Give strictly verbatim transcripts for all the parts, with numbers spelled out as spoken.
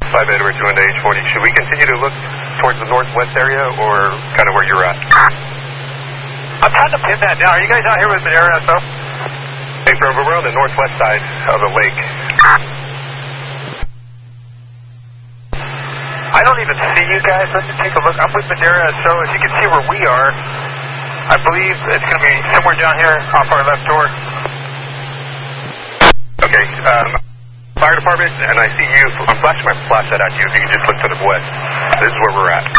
five Edward two into H forty. Should we continue to look towards the northwest area or kind of where you're at? I'm trying to pin that down. Are you guys out here with Madeira S O? Hey, bro, we're on the northwest side of the lake. I don't even see you guys. Let's take a look. I'm with Madeira S O. If you can see where we are, I believe it's going to be somewhere down here off our left door. Okay, um, fire department, and I see you. I'm flashing my flashlight at you if you can just look to the west. This is where we're at.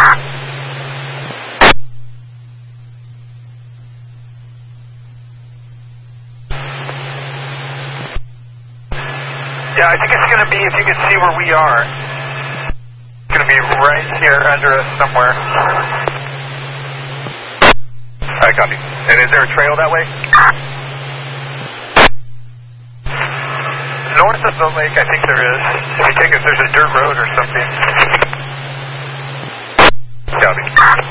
Yeah, I think it's going to be, if you can see where we are, it's going to be right here under us somewhere. I copy. And is there a trail that way? North of the lake, I think there is. If you take it, there's a dirt road or something. Copy.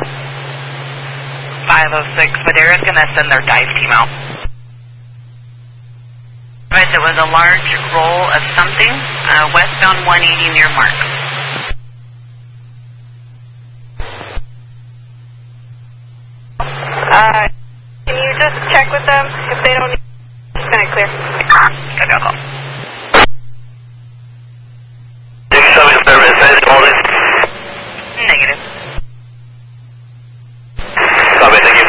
five oh six, Madeira's going to send their dive team out. It was a large roll of something, uh, westbound one eighty near Mark. Uh, can you just check with them? If they don't, it's going to clear. Good call. Negative. Copy, thank you.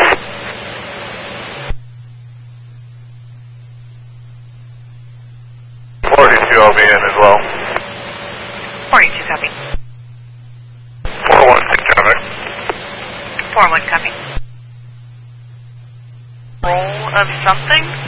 forty-two, I'll be in as well. forty-two, copy. four one six, copy. four one, copy. Roll of something?